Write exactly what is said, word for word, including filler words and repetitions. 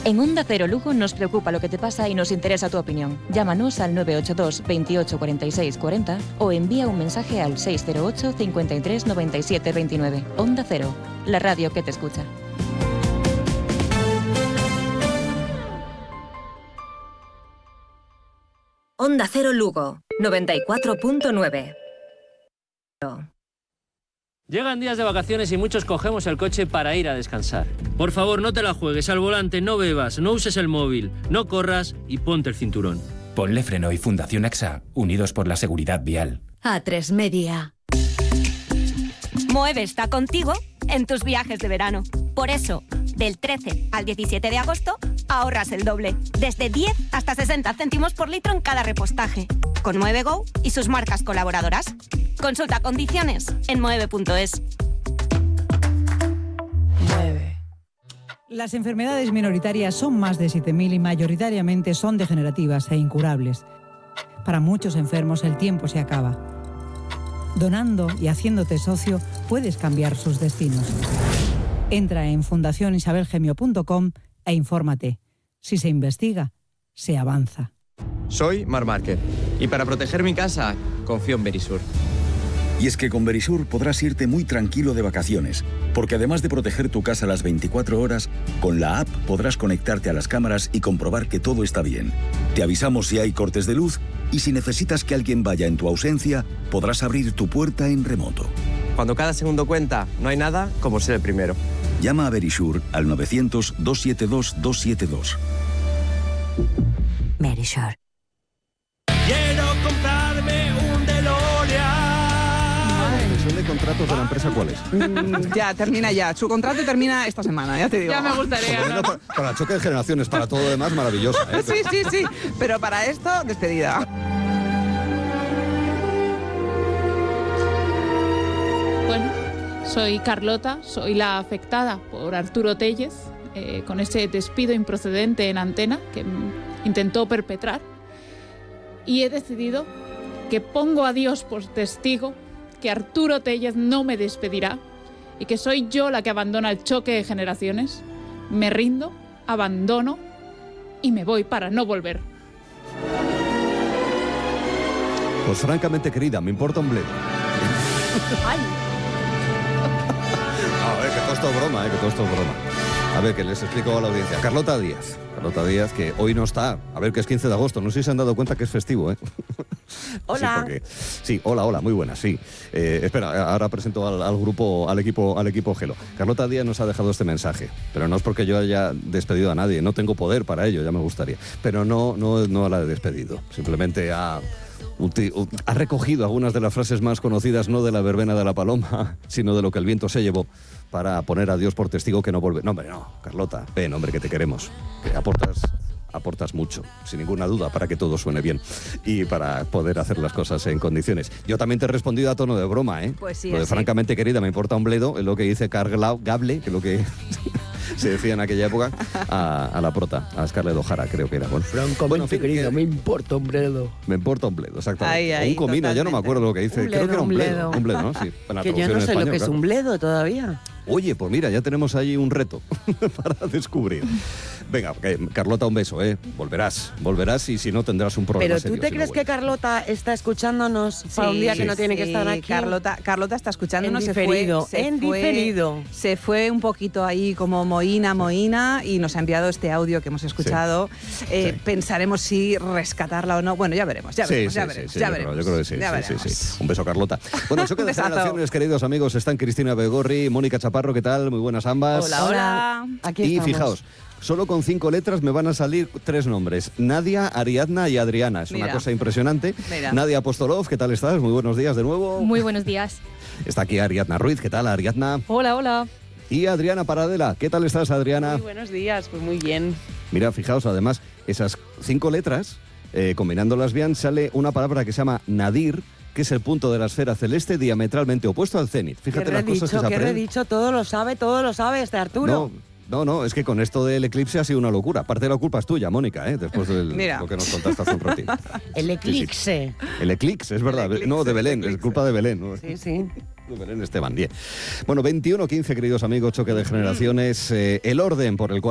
En Onda Cero Lugo nos preocupa lo que te pasa y nos interesa tu opinión. Llámanos al nueve ocho dos, veintiocho, cuarenta y seis, cuarenta o envía un mensaje al seis cero ocho, cincuenta y tres, noventa y siete, veintinueve. Onda Cero, la radio que te escucha. Onda Cero Lugo, noventa y cuatro punto nueve. Llegan días de vacaciones y muchos cogemos el coche para ir a descansar. Por favor, no te la juegues al volante, no bebas, no uses el móvil, no corras y ponte el cinturón. Ponle Freno y Fundación A X A, unidos por la seguridad vial. A tres Media. Moeve está contigo en tus viajes de verano. Por eso, del trece al diecisiete de agosto, ahorras el doble. Desde diez hasta sesenta céntimos por litro en cada repostaje. Con Moeve Go y sus marcas colaboradoras. Consulta condiciones en moeve punto es. Mueve. Las enfermedades minoritarias son más de siete mil y mayoritariamente son degenerativas e incurables. Para muchos enfermos el tiempo se acaba. Donando y haciéndote socio puedes cambiar sus destinos. Entra en fundación isabel gemio punto com e infórmate. Si se investiga, se avanza. Soy Mar Márquez y para proteger mi casa confío en Verisur. Y es que con Verisur podrás irte muy tranquilo de vacaciones, porque además de proteger tu casa las veinticuatro horas, con la app podrás conectarte a las cámaras y comprobar que todo está bien. Te avisamos si hay cortes de luz y si necesitas que alguien vaya en tu ausencia, podrás abrir tu puerta en remoto. Cuando cada segundo cuenta, no hay nada como ser el primero. Llama a Verisur al novecientos, doscientos setenta y dos, doscientos setenta y dos. Verisur. Quiero comprarme un DeLorean. ¿De contratos de la empresa cuál es? Mm, ya, termina ya. Su contrato termina esta semana, ya te digo. Ya me gustaría. ¿no? Para, para el choque de generaciones, para todo lo demás, maravillosa. ¿eh? Sí, sí, sí. Pero para esto, despedida. Bueno, soy Carlota, soy la afectada por Arturo Tellez, eh, con ese despido improcedente en Antena que mm, intentó perpetrar. Y he decidido que pongo a Dios por testigo que Arturo Tellez no me despedirá y que soy yo la que abandona el choque de generaciones. Me rindo, abandono y me voy para no volver. Pues francamente, querida, me importa un bledo. Ay. A ver, que todo esto es broma, ¿eh? Que todo esto es broma. A ver, que les explico a la audiencia. Carlota Díaz. Carlota Díaz, que hoy no está. A ver, que es quince de agosto. No sé si se han dado cuenta que es festivo, ¿eh? Hola. Sí, porque... sí, hola, hola, muy buenas, sí. Eh, espera, ahora presento al, al grupo, al equipo, al equipo Gelo. Carlota Díaz nos ha dejado este mensaje, pero no es porque yo haya despedido a nadie. No tengo poder para ello, ya me gustaría. Pero no, no, no la he despedido. Simplemente ha... ha recogido algunas de las frases más conocidas, no de la verbena de la paloma, sino de lo que el viento se llevó, para poner a Dios por testigo que no vuelve. No, hombre, no, Carlota, ven, hombre, que te queremos, que aportas, aportas mucho, sin ninguna duda, para que todo suene bien y para poder hacer las cosas en condiciones. Yo también te he respondido a tono de broma, ¿eh? Pues sí, lo de así. Francamente, querida, me importa un bledo, es lo que dice Carl Gable, que es lo que... se decía en aquella época a, a la prota, a Scarlett O'Hara, creo que era. Bueno, francamente, bueno, en fin, querido, que... me importa un bledo. Me importa un bledo, exactamente. Ahí, ahí, o un comino, ya no me acuerdo lo que dice. Un bledo, creo que era un un bledo. bledo. Un bledo, ¿no? Sí. En la Que yo no traducción en sé lo español, que es claro. un bledo todavía. Oye, pues mira, ya tenemos ahí un reto para descubrir. Venga, que, Carlota, un beso, ¿eh? Volverás, volverás y si no tendrás un problema Pero serio. ¿tú te si crees no que Carlota está escuchándonos para un día Sí, que no tiene que sí, estar aquí? Carlota, Carlota está escuchándonos. En se fue- diferido, se en fue- diferido. Se fue un poquito ahí como mohína, mohína y nos ha enviado este audio que hemos escuchado. Eh, Sí. Pensaremos si rescatarla o no. Bueno, ya veremos, ya Sí, veremos, sí, ya sí, veremos. sí, ya yo creo- veremos. yo creo que sí, Ya sí, sí, veremos. sí. Un beso, Carlota. Bueno, el choque Un de besazo. generaciones, queridos amigos, están Cristina Begorri, Mónica Chaparro, ¿qué tal? Muy buenas ambas. Hola, hola. Aquí Y estamos. fijaos, solo con cinco letras me van a salir tres nombres. Nadia, Ariadna y Adriana. Es Mira. una cosa impresionante. Mira. Nadia Apostolov, ¿qué tal estás? Muy buenos días de nuevo. Muy buenos días. Está aquí Ariadna Ruiz, ¿qué tal, Ariadna? Hola, hola. Y Adriana Paradela, ¿qué tal estás, Adriana? Muy buenos días, pues muy bien. Mira, fijaos, además, esas cinco letras, eh, combinándolas bien, sale una palabra que se llama nadir, que es el punto de la esfera celeste diametralmente opuesto al cenit. Fíjate ¿Qué las cosas que redicho, se qué aprenden. redicho? Todo lo sabe, todo lo sabe este Arturo. No, no, no, es que con esto del eclipse ha sido una locura. Parte de la culpa es tuya, Mónica, ¿eh? Después de Mira. lo que nos contaste hace un ratito. El eclipse. El eclipse, es verdad. eclipse, no, de el Belén, eclipse. es culpa de Belén. ¿no? Sí, sí. De Belén Esteban, diez. Bueno, veintiuno quince, queridos amigos, choque de generaciones. Eh, el orden por el cual